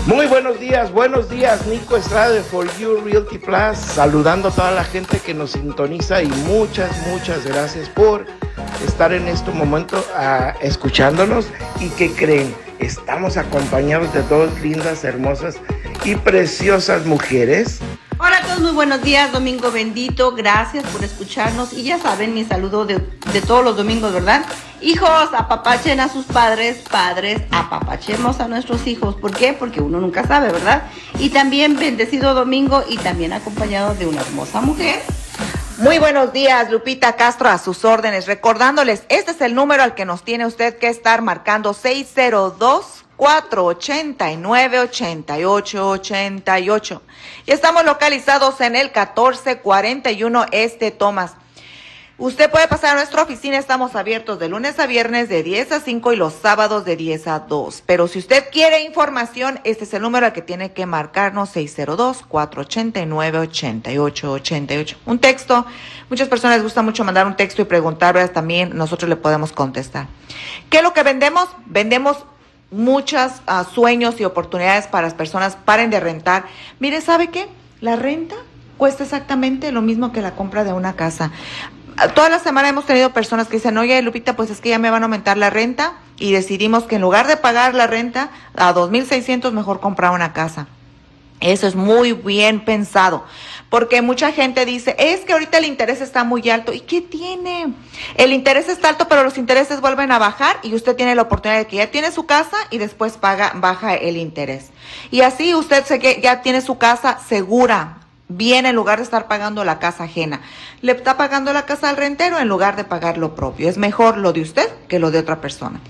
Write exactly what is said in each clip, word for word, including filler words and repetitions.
Muy buenos días, buenos días, Nico Estrada de For You Realty Plus, saludando a toda la gente que nos sintoniza y muchas, muchas gracias por estar en este momento uh, escuchándonos. ¿Y qué creen? Estamos acompañados de dos lindas, hermosas y preciosas mujeres. Hola a todos, muy buenos días, domingo bendito, gracias por escucharnos y ya saben mi saludo de, de todos los domingos, ¿verdad? Hijos, apapachen a sus padres, padres, apapachemos a nuestros hijos. ¿Por qué? Porque uno nunca sabe, ¿verdad? Y también bendecido domingo y también acompañado de una hermosa mujer. Muy buenos días, Lupita Castro, a sus órdenes. Recordándoles, este es el número al que nos tiene usted que estar marcando, seis cero dos, cuatro ocho nueve, ocho ocho ocho ocho. Y estamos localizados en el catorce cuarenta y uno Este Thomas. Usted puede pasar a nuestra oficina, estamos abiertos de lunes a viernes de diez a cinco y los sábados de diez a dos. Pero si usted quiere información, este es el número al que tiene que marcarnos, seis cero dos, cuatro ocho nueve, ocho ocho ocho ocho. Un texto, muchas personas les gusta mucho mandar un texto y preguntar, ¿verdad? También nosotros le podemos contestar. ¿Qué es lo que vendemos? Vendemos muchos uh, sueños y oportunidades para las personas. Paren de rentar. Mire, ¿sabe qué? La renta cuesta exactamente lo mismo que la compra de una casa. Toda la semana hemos tenido personas que dicen, oye, Lupita, pues es que ya me van a aumentar la renta y decidimos que en lugar de pagar la renta a dos mil seiscientos, mejor comprar una casa. Eso es muy bien pensado, porque mucha gente dice, es que ahorita el interés está muy alto. ¿Y qué tiene? El interés está alto, pero los intereses vuelven a bajar y usted tiene la oportunidad de que ya tiene su casa y después paga, baja el interés. Y así usted se que ya tiene su casa segura, bien, en lugar de estar pagando la casa ajena. Le está pagando la casa al rentero en lugar de pagar lo propio. Es mejor lo de usted que lo de otra persona.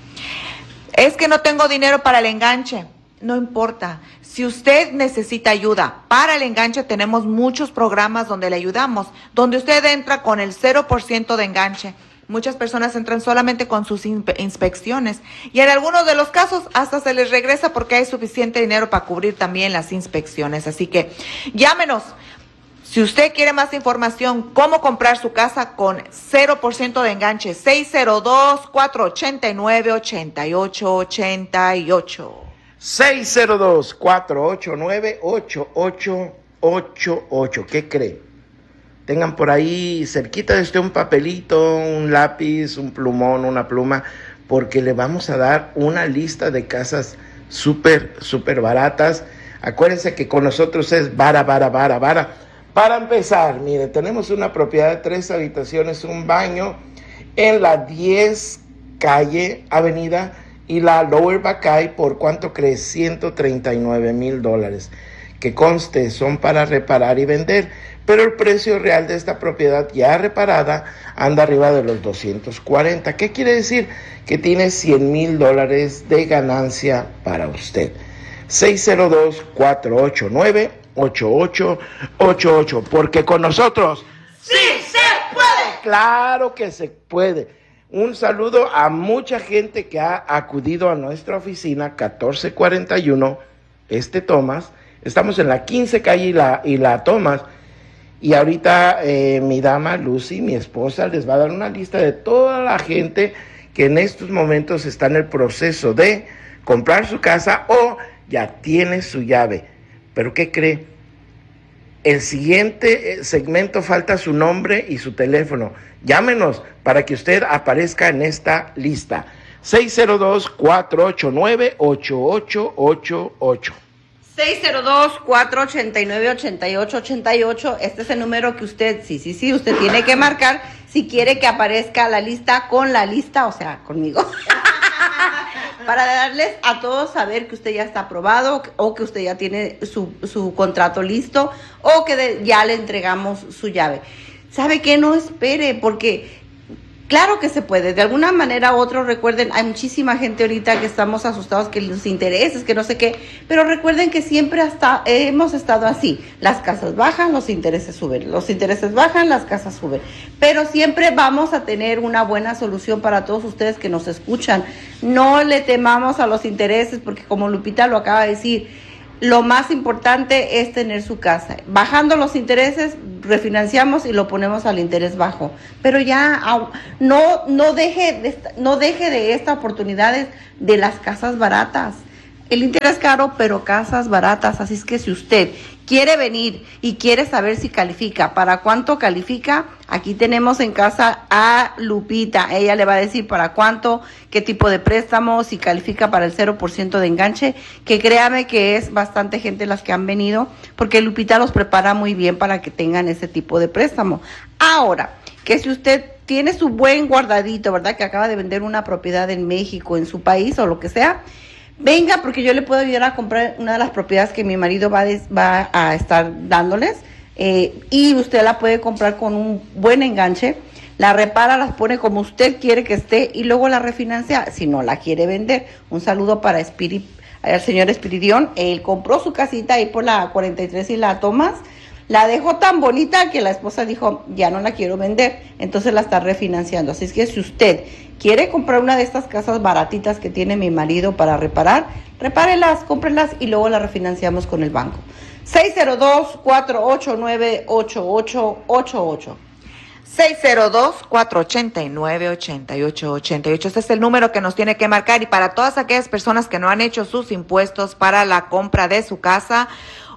Es que no tengo dinero para el enganche. No importa. Si usted necesita ayuda para el enganche, tenemos muchos programas donde le ayudamos, donde usted entra con el cero por ciento de enganche. Muchas personas entran solamente con sus inspecciones y en algunos de los casos hasta se les regresa porque hay suficiente dinero para cubrir también las inspecciones. Así que llámenos. Si usted quiere más información, cómo comprar su casa con cero por ciento de enganche, seis cero dos, cuatro ocho nueve, ocho ocho ocho ocho. seis cero dos, cuatro ocho nueve, ocho ocho ocho ocho. ¿Qué cree? Tengan por ahí cerquita de usted un papelito, un lápiz, un plumón, una pluma, porque le vamos a dar una lista de casas súper, súper baratas. Acuérdense que con nosotros es vara, vara, vara, vara. Para empezar, mire, tenemos una propiedad de tres habitaciones, un baño en la diez calle Avenida y la Lower Buckeye. ¿Por cuánto cree? ciento treinta y nueve mil dólares. Que conste, son para reparar y vender, pero el precio real de esta propiedad ya reparada anda arriba de los doscientos cuarenta. ¿Qué quiere decir? Que tiene cien mil dólares de ganancia para usted. seis cero dos, cuatro ocho nueve, ocho ocho ocho ocho, porque con nosotros ¡sí se puede! Claro que se puede. Un saludo a mucha gente que ha acudido a nuestra oficina catorce cuarenta y uno Este Thomas. Estamos en la quince calle y la, y la Thomas. Y ahorita eh, mi dama Lucy, mi esposa, les va a dar una lista de toda la gente que en estos momentos está en el proceso de comprar su casa o ya tiene su llave. ¿Pero qué cree? El siguiente segmento falta su nombre y su teléfono. Llámenos para que usted aparezca en esta lista. seis cero dos, cuatro ocho nueve, ocho ocho ocho ocho. seis cero dos, cuatro ocho nueve, ocho ocho ocho ocho. Este es el número que usted, sí, sí, sí, usted tiene que marcar si quiere que aparezca la lista con la lista, o sea, conmigo. Para darles a todos saber que usted ya está aprobado o que usted ya tiene su, su contrato listo o que de, ya le entregamos su llave. ¿Sabe qué? No espere, porque claro que se puede. De alguna manera u otra, recuerden, hay muchísima gente ahorita que estamos asustados que los intereses, que no sé qué, pero recuerden que siempre hasta eh, hemos estado así. Las casas bajan, los intereses suben. Los intereses bajan, las casas suben. Pero siempre vamos a tener una buena solución para todos ustedes que nos escuchan. No le temamos a los intereses, porque como Lupita lo acaba de decir, lo más importante es tener su casa. Bajando los intereses, refinanciamos y lo ponemos al interés bajo. Pero ya no, no, deje, de, no deje de esta oportunidad de las casas baratas. El Inter es caro, pero casas baratas. Así es que si usted quiere venir y quiere saber si califica, para cuánto califica, aquí tenemos en casa a Lupita. Ella le va a decir para cuánto, qué tipo de préstamo, si califica para el cero por ciento de enganche, que créame que es bastante gente las que han venido, porque Lupita los prepara muy bien para que tengan ese tipo de préstamo. Ahora, que si usted tiene su buen guardadito, ¿verdad? Que acaba de vender una propiedad en México, en su país o lo que sea, venga, porque yo le puedo ayudar a comprar una de las propiedades que mi marido va, des, va a estar dándoles, eh, y usted la puede comprar con un buen enganche, la repara, las pone como usted quiere que esté y luego la refinancia si no la quiere vender. Un saludo para Spirit, al señor Espiridión. Él compró su casita ahí por la cuarenta y tres y la Tomás. La dejó tan bonita que la esposa dijo, ya no la quiero vender, entonces la está refinanciando. Así es que si usted quiere comprar una de estas casas baratitas que tiene mi marido para reparar, repárelas, cómprelas y luego las refinanciamos con el banco. seis cero dos, cuatro ocho nueve, ocho ocho ocho ocho. seis cero dos, cuatro ocho nueve, ocho ocho ocho ocho. Este es el número que nos tiene que marcar. Y para todas aquellas personas que no han hecho sus impuestos para la compra de su casa,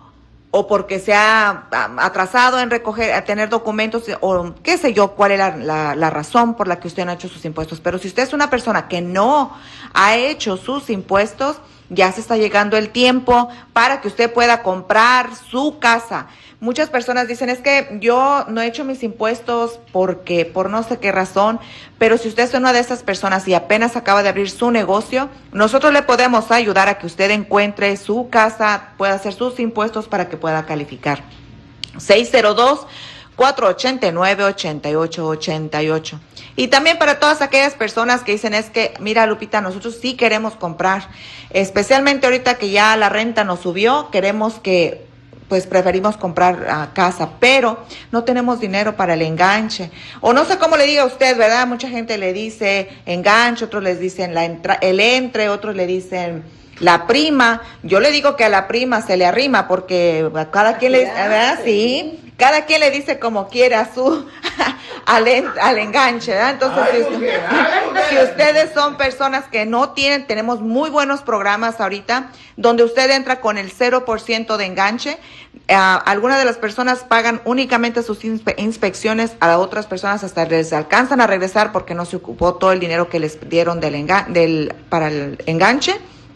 o porque se ha atrasado en recoger, a tener documentos, o qué sé yo, cuál es la, la, la razón por la que usted no ha hecho sus impuestos. Pero si usted es una persona que no ha hecho sus impuestos, ya se está llegando el tiempo para que usted pueda comprar su casa. Muchas personas dicen, es que yo no he hecho mis impuestos porque, por no sé qué razón, pero si usted es una de esas personas y apenas acaba de abrir su negocio, nosotros le podemos ayudar a que usted encuentre su casa, pueda hacer sus impuestos para que pueda calificar. seis cero dos, cuatro ocho nueve, ocho ocho ocho ocho. Y también para todas aquellas personas que dicen, es que, mira, Lupita, nosotros sí queremos comprar, especialmente ahorita que ya la renta nos subió, queremos que... pues preferimos comprar uh, casa, pero no tenemos dinero para el enganche. O no sé cómo le diga a usted, ¿verdad? Mucha gente le dice enganche, otros les dicen la entra- el entre, otros le dicen la prima. Yo le digo que a la prima se le arrima porque a cada quien le dice, ¿verdad? Sí, cada quien le dice como quiere a su, al, en, al enganche, ¿verdad? Entonces, ay, si, usted, si ustedes son personas que no tienen, tenemos muy buenos programas ahorita, donde usted entra con el cero por ciento de enganche. Uh, algunas de las personas pagan únicamente sus inspe- inspecciones, a otras personas hasta les alcanzan a regresar porque no se ocupó todo el dinero que les dieron del enga- del, para el enganche.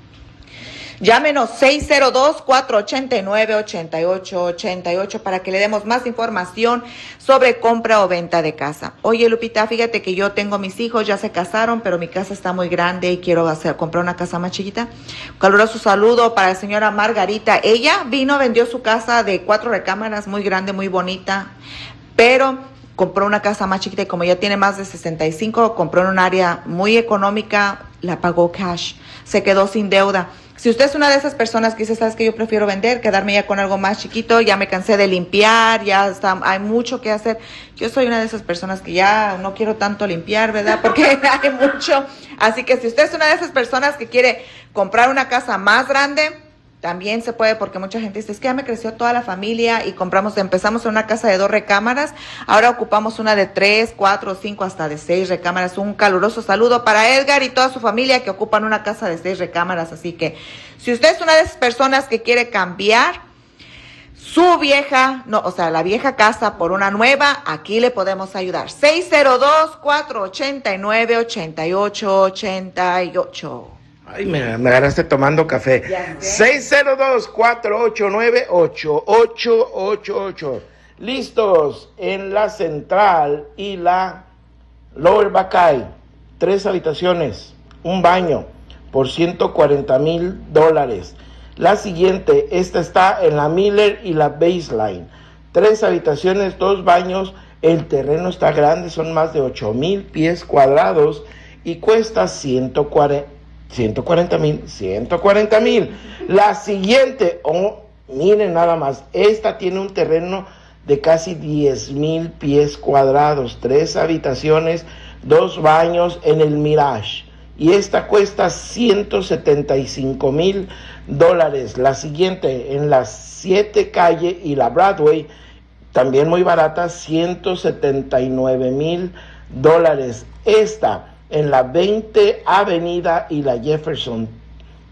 Llámenos seis cero dos, cuatro ocho nueve, ocho ocho ocho ocho para que le demos más información sobre compra o venta de casa. Oye, Lupita, fíjate que yo tengo mis hijos, ya se casaron, pero mi casa está muy grande y quiero hacer, comprar una casa más chiquita. Un caluroso saludo para la señora Margarita. Ella vino, vendió su casa de cuatro recámaras, muy grande, muy bonita, pero compró una casa más chiquita y como ya tiene más de sesenta y cinco, compró en un área muy económica, la pagó cash, se quedó sin deuda. Si usted es una de esas personas que dice, sabes que yo prefiero vender, quedarme ya con algo más chiquito, ya me cansé de limpiar, ya está, hay mucho que hacer. Yo soy una de esas personas que ya no quiero tanto limpiar, ¿verdad? Porque hay mucho. Así que si usted es una de esas personas que quiere comprar una casa más grande, también se puede, porque mucha gente dice, es que ya me creció toda la familia y compramos, empezamos en una casa de dos recámaras, ahora ocupamos una de tres, cuatro, cinco, hasta de seis recámaras. Un caluroso saludo para Edgar y toda su familia que ocupan una casa de seis recámaras. Así que si usted es una de esas personas que quiere cambiar su vieja, no, o sea, la vieja casa por una nueva, aquí le podemos ayudar. seis cero dos, cuatro ocho nueve, ocho ocho ocho ocho. Ay, me, me agarraste tomando café. seis cero dos, cuatro ocho nueve, ocho ocho ocho ocho. Listos en la Central y la Lower Buckeye. Tres habitaciones, un baño por ciento cuarenta mil dólares. La siguiente, esta está en la Miller y la Baseline. Tres habitaciones, dos baños. El terreno está grande, son más de ocho mil pies cuadrados y cuesta ciento cuarenta. ciento cuarenta mil, ciento cuarenta mil. La siguiente, oh, miren nada más, esta tiene un terreno de casi diez mil pies cuadrados, tres habitaciones, dos baños en el Mirage. Y esta cuesta ciento setenta y cinco mil dólares. La siguiente, en la siete calle y la Broadway, también muy barata, ciento setenta y nueve mil dólares. Esta, en la veinte Avenida y la Jefferson,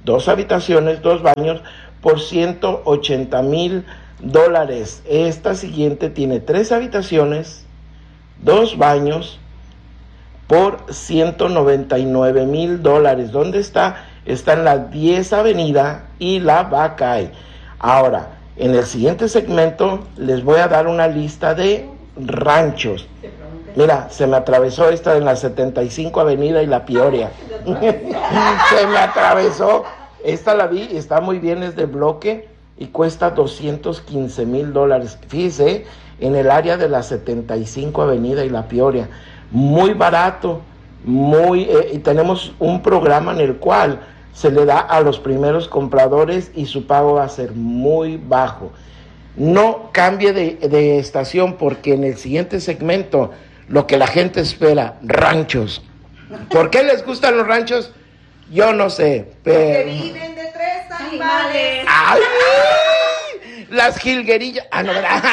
dos habitaciones, dos baños, por ciento ochenta mil dólares. Esta siguiente tiene tres habitaciones, dos baños, por ciento noventa y nueve mil dólares. ¿Dónde está? Está en la diez Avenida y la Buckeye. Ahora, en el siguiente segmento les voy a dar una lista de ranchos. Mira, se me atravesó esta en la setenta y cinco Avenida y la Peoria. Se me atravesó. Esta la vi y está muy bien, es de bloque y cuesta doscientos quince mil dólares. Fíjese, en el área de la setenta y cinco Avenida y la Peoria. Muy barato, muy eh, y tenemos un programa en el cual se le da a los primeros compradores y su pago va a ser muy bajo. No cambie de, de estación porque en el siguiente segmento lo que la gente espera, ranchos. ¿Por qué les gustan los ranchos? Yo no sé, pero... Porque viven de tres animales. ¡Ay! Las jilguerillas. Ah, no, ¿verdad?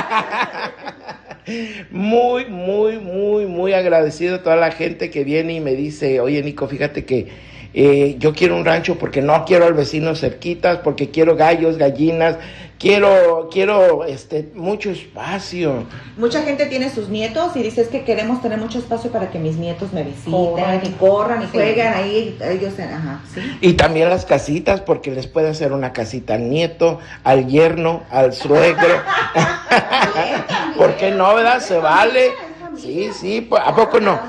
Muy, muy, muy, muy agradecido a toda la gente que viene y me dice, oye, Nico, fíjate que eh, yo quiero un rancho porque no quiero al vecino cerquitas, porque quiero gallos, gallinas, quiero, quiero, este, mucho espacio. Mucha gente tiene sus nietos y dice, es que queremos tener mucho espacio para que mis nietos me visiten corran. y corran y sí. jueguen ahí, ellos, ajá, ¿sí? Y también las casitas, porque les puede hacer una casita al nieto, al yerno, al suegro. ¿Por qué no, verdad? Se vale. Sí, sí, pues, ¿a poco no?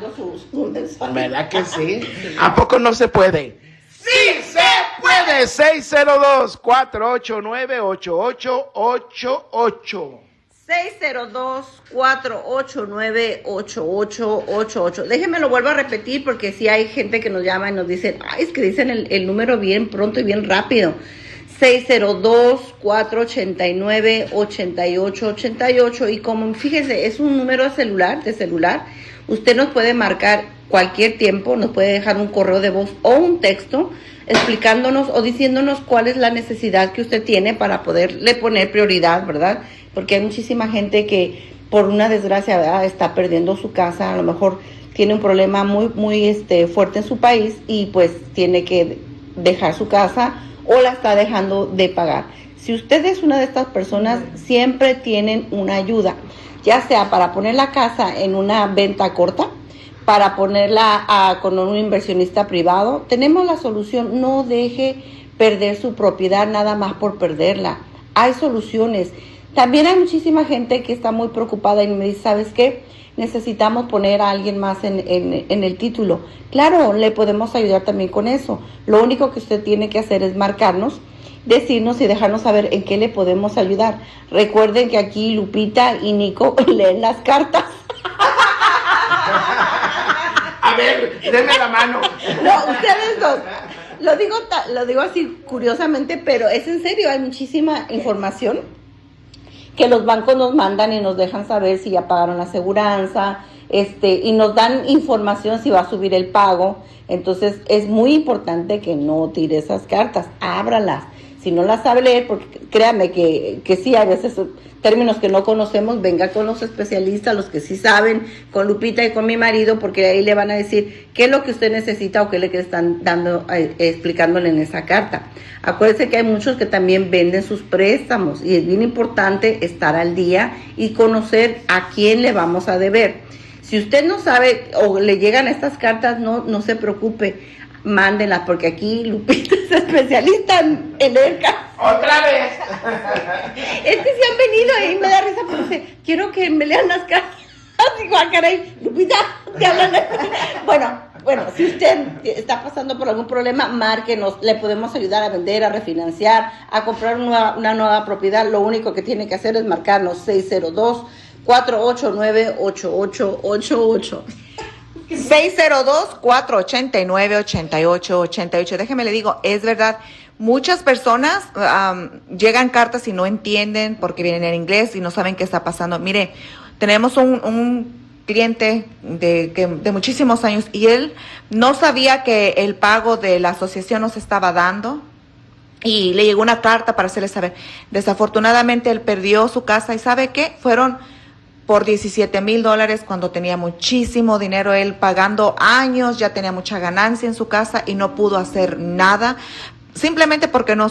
¿Verdad que sí? ¿A poco no se puede? ¡Sí se puede! seis cero dos, cuatro ocho nueve, ocho ocho ocho ocho. seis cero dos, cuatro ocho nueve, ocho ocho ocho ocho. Déjenme lo vuelvo a repetir porque si hay gente que nos llama y nos dice, ay, es que dicen el, el número bien pronto y bien rápido. seis cero dos, cuatro ocho nueve, ocho ocho ocho ocho. Y como fíjese, es un número de celular, de celular, usted nos puede marcar cualquier tiempo, nos puede dejar un correo de voz o un texto explicándonos o diciéndonos cuál es la necesidad que usted tiene para poderle poner prioridad, ¿verdad? Porque hay muchísima gente que por una desgracia, ¿verdad?, está perdiendo su casa, a lo mejor tiene un problema muy, muy este, fuerte en su país y pues tiene que dejar su casa o la está dejando de pagar. Si usted es una de estas personas, siempre tienen una ayuda, ya sea para poner la casa en una venta corta, para ponerla a, con un inversionista privado. Tenemos la solución. No deje perder su propiedad nada más por perderla. Hay soluciones. También hay muchísima gente que está muy preocupada y me dice, ¿sabes qué? Necesitamos poner a alguien más en, en, en el título. Claro, le podemos ayudar también con eso. Lo único que usted tiene que hacer es marcarnos, decirnos y dejarnos saber en qué le podemos ayudar. Recuerden que aquí Lupita y Nico leen las cartas. A ver, denme la mano. No, ustedes dos. Lo digo, lo digo así curiosamente, pero es en serio, hay muchísima información que los bancos nos mandan y nos dejan saber si ya pagaron la aseguranza, este, y nos dan información si va a subir el pago. Entonces es muy importante que no tire esas cartas, ábralas. Si no las sabe leer, porque créame que, que sí, a veces términos que no conocemos, venga con los especialistas, los que sí saben, con Lupita y con mi marido, porque ahí le van a decir qué es lo que usted necesita o qué es lo que le están dando, eh, explicándole en esa carta. Acuérdense que hay muchos que también venden sus préstamos y es bien importante estar al día y conocer a quién le vamos a deber. Si usted no sabe o le llegan estas cartas, no, no se preocupe. Mándenlas, porque aquí Lupita es especialista en, en leer cartas. ¡Otra vez! Es que si han venido y me da risa porque dice, quiero que me lean las cartas. Digo, ah, caray, Lupita, te hablan. Bueno, bueno, si usted está pasando por algún problema, márquenos, le podemos ayudar a vender, a refinanciar, a comprar una, una nueva propiedad. Lo único que tiene que hacer es marcarnos seis cero dos, cuatro ocho nueve, ocho ocho ocho ocho. seis cero dos, cuatro ocho nueve, ocho ocho ocho ocho. Déjeme le digo, es verdad, muchas personas um, llegan cartas y no entienden porque vienen en inglés y no saben qué está pasando. Mire, tenemos un, un cliente de, que, de muchísimos años y él no sabía que el pago de la asociación no se estaba dando y le llegó una carta para hacerle saber. Desafortunadamente él perdió su casa y ¿sabe qué? Fueron por diecisiete mil dólares cuando tenía muchísimo dinero, él pagando años, ya tenía mucha ganancia en su casa y no pudo hacer nada simplemente porque no